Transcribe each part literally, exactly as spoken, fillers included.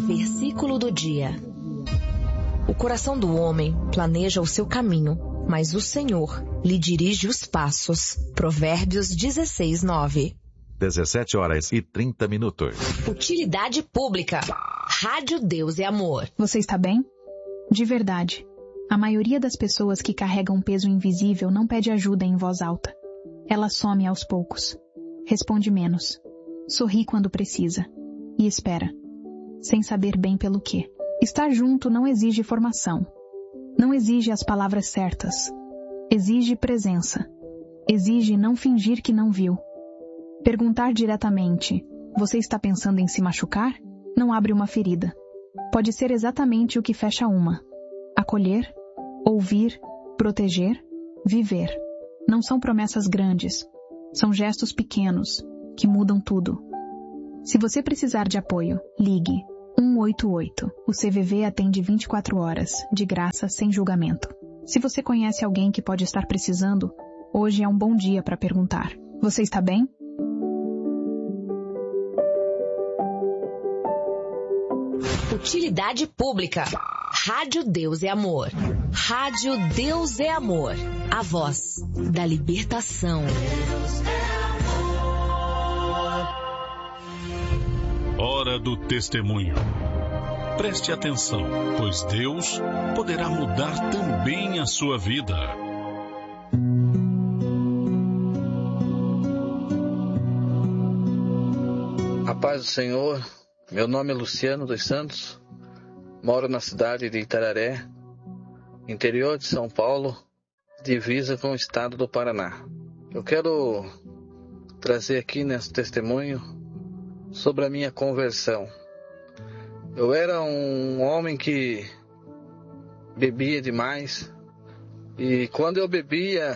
Versículo do dia. O coração do homem planeja o seu caminho, mas o Senhor lhe dirige os passos. Provérbios dezesseis, nove. dezessete horas e trinta minutos. Utilidade pública. Rádio Deus é Amor. Você está bem? De verdade. A maioria das pessoas que carregam um peso invisível não pede ajuda em voz alta. Ela some aos poucos. Responde menos. Sorri quando precisa. E espera. Sem saber bem pelo quê. Estar junto não exige formação. Não exige as palavras certas. Exige presença. Exige não fingir que não viu. Perguntar diretamente, você está pensando em se machucar? Não abre uma ferida. Pode ser exatamente o que fecha uma. Acolher, ouvir, proteger, viver. Não são promessas grandes. São gestos pequenos, que mudam tudo. Se você precisar de apoio, ligue um oito oito. O C V V atende vinte e quatro horas, de graça, sem julgamento. Se você conhece alguém que pode estar precisando, hoje é um bom dia para perguntar. Você está bem? Utilidade pública. Rádio Deus é Amor. Rádio Deus é Amor. A voz da libertação. Hora do testemunho. Preste atenção, pois Deus poderá mudar também a sua vida. A paz do Senhor. Meu nome é Luciano dos Santos, moro na cidade de Itararé, interior de São Paulo, divisa com o estado do Paraná. Eu quero trazer aqui nesse testemunho sobre a minha conversão. Eu era um homem que bebia demais e quando eu bebia,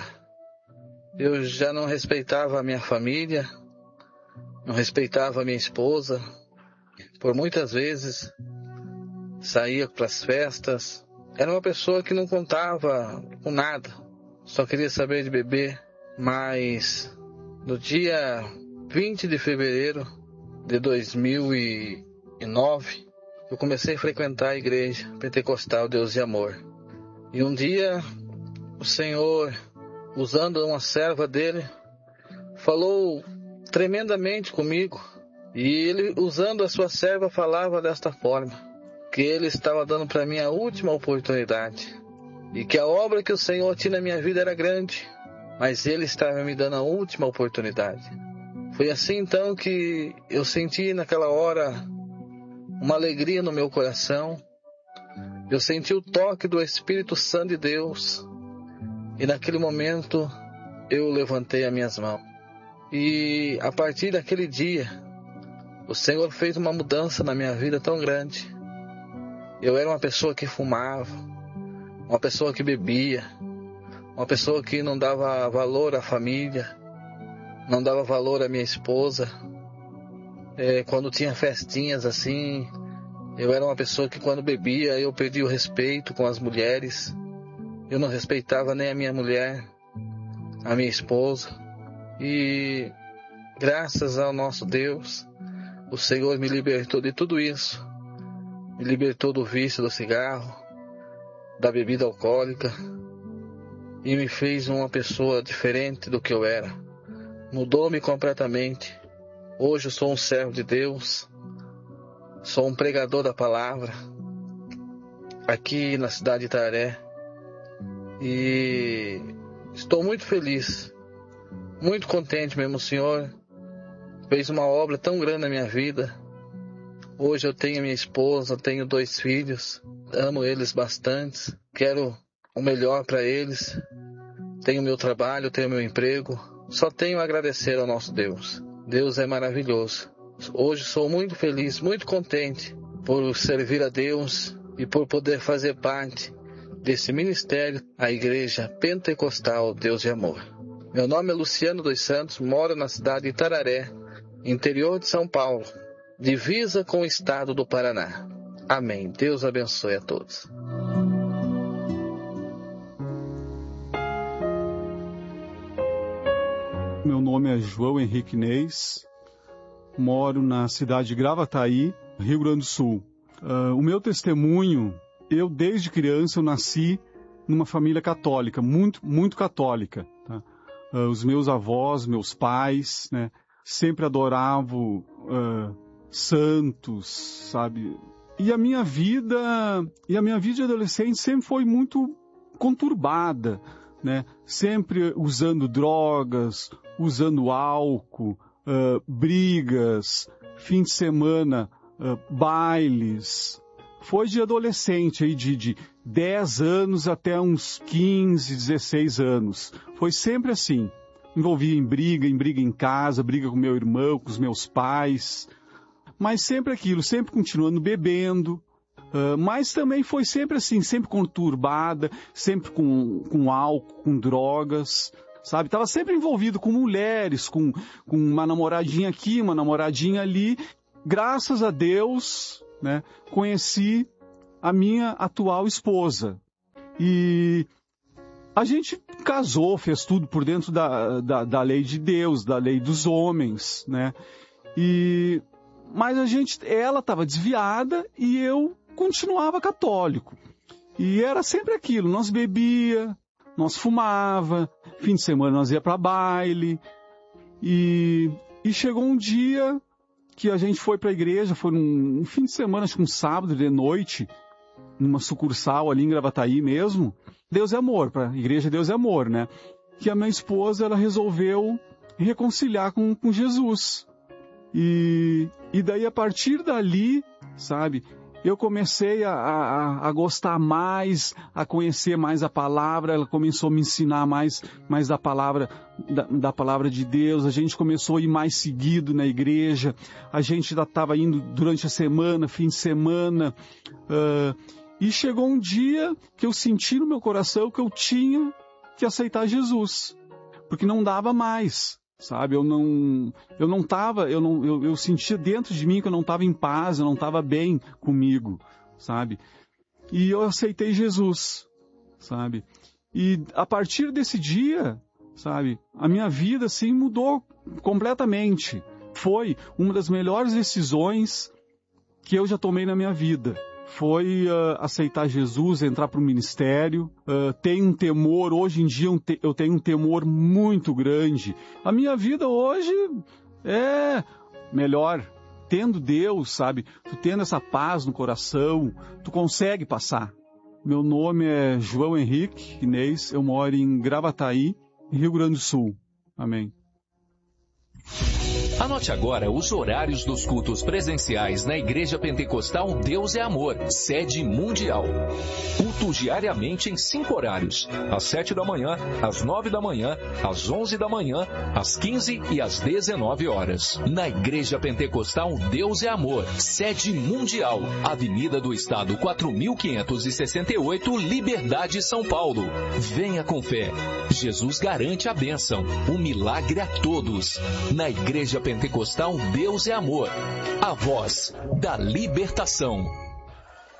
eu já não respeitava a minha família, não respeitava a minha esposa. Por muitas vezes saía para as festas. Era uma pessoa que não contava com nada, só queria saber de beber. Mas no dia vinte de fevereiro de dois mil e nove, eu comecei a frequentar a igreja pentecostal Deus e Amor. E um dia o Senhor, usando uma serva dele, falou tremendamente comigo. E ele, usando a sua serva, falava desta forma, que ele estava dando para mim a última oportunidade, e que a obra que o Senhor tinha na minha vida era grande, mas ele estava me dando a última oportunidade. Foi assim então que eu senti naquela hora uma alegria no meu coração, eu senti o toque do Espírito Santo de Deus, e naquele momento eu levantei as minhas mãos. E a partir daquele dia, o Senhor fez uma mudança na minha vida tão grande. Eu era uma pessoa que fumava, uma pessoa que bebia, uma pessoa que não dava valor à família, não dava valor à minha esposa. É, quando tinha festinhas assim, eu era uma pessoa que quando bebia eu perdia o respeito com as mulheres. Eu não respeitava nem a minha mulher, a minha esposa. E graças ao nosso Deus, o Senhor me libertou de tudo isso. Me libertou do vício do cigarro, da bebida alcoólica. E me fez uma pessoa diferente do que eu era. Mudou-me completamente. Hoje eu sou um servo de Deus. Sou um pregador da palavra. Aqui na cidade de Itararé. E estou muito feliz. Muito contente mesmo, o Senhor fez uma obra tão grande na minha vida. Hoje eu tenho minha esposa, tenho dois filhos, amo eles bastante, quero o melhor para eles. Tenho meu trabalho, tenho meu emprego, só tenho a agradecer ao nosso Deus. Deus é maravilhoso. Hoje sou muito feliz, muito contente por servir a Deus e por poder fazer parte desse ministério, a Igreja Pentecostal Deus de Amor. Meu nome é Luciano dos Santos, moro na cidade de Itararé, interior de São Paulo, divisa com o estado do Paraná. Amém. Deus abençoe a todos. Meu nome é João Henrique Neis, moro na cidade de Gravataí, Rio Grande do Sul. Uh, o meu testemunho, eu desde criança eu nasci numa família católica, muito, muito católica. Tá? Uh, os meus avós, meus pais, né, sempre adoravam uh, santos, sabe? E a minha vida, e a minha vida de adolescente sempre foi muito conturbada, né? Sempre usando drogas, usando álcool, uh, brigas, fim de semana, uh, bailes. Foi de adolescente, aí, de, de dez anos até uns quinze, dezesseis anos. Foi sempre assim. Envolvia em briga, em briga em casa, briga com meu irmão, com os meus pais. Mas sempre aquilo, sempre continuando bebendo. Uh, mas também foi sempre assim, sempre conturbada, sempre com, com álcool, com drogas, sabe? Estava sempre envolvido com mulheres, com, com uma namoradinha aqui, uma namoradinha ali. Graças a Deus, né, conheci a minha atual esposa. E a gente casou, fez tudo por dentro da, da, da lei de Deus, da lei dos homens, né? E, mas a gente, ela estava desviada e eu continuava católico. E era sempre aquilo, nós bebia, nós fumava, fim de semana nós ia para baile. E, e chegou um dia que a gente foi para a igreja, foi num um fim de semana, acho que um sábado de noite, numa sucursal ali em Gravataí mesmo. Deus é amor, para a igreja Deus é amor, né? Que a minha esposa, ela resolveu reconciliar com, com Jesus. E, e daí, a partir dali, sabe, eu comecei a, a, a gostar mais, a conhecer mais a palavra. Ela começou a me ensinar mais, mais da palavra, da, da palavra de Deus. A gente começou a ir mais seguido na igreja. A gente já estava indo durante a semana, fim de semana. Uh, e chegou um dia que eu senti no meu coração que eu tinha que aceitar Jesus. Porque não dava mais. Sabe, eu não, eu não tava, eu não, eu, eu sentia dentro de mim que eu não estava em paz, eu não estava bem comigo, sabe? E eu aceitei Jesus, sabe? E a partir desse dia, sabe, a minha vida, assim, mudou completamente. Foi uma das melhores decisões que eu já tomei na minha vida. Foi uh, aceitar Jesus, entrar para o ministério. Uh, tenho um temor, hoje em dia eu, te, eu tenho um temor muito grande. A minha vida hoje é melhor. Tendo Deus, sabe? Tu tendo essa paz no coração, tu consegue passar. Meu nome é João Henrique Inês, eu moro em Gravataí, Rio Grande do Sul. Amém. Anote agora os horários dos cultos presenciais na Igreja Pentecostal Deus é Amor, sede mundial. Cultos diariamente em cinco horários: às sete da manhã, às nove da manhã, às onze da manhã, às quinze e às dezenove horas. Na Igreja Pentecostal Deus é Amor, sede mundial, Avenida do Estado quatro mil quinhentos e sessenta e oito, Liberdade, São Paulo. Venha com fé. Jesus garante a bênção, o milagre a todos. Na Igreja Pentecostal Deus é Amor, a voz da libertação.